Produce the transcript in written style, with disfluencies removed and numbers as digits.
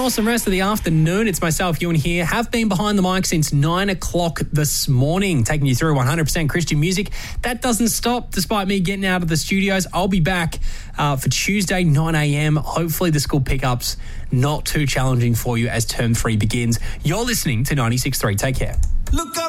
awesome rest of the afternoon. It's myself, Ewan here. Have been behind the mic since 9 o'clock this morning, taking you through 100% Christian music. That doesn't stop despite me getting out of the studios. I'll be back for Tuesday, 9 a.m. Hopefully the school pickups not too challenging for you as term 3 begins. You're listening to 96.3. Take care. Look up.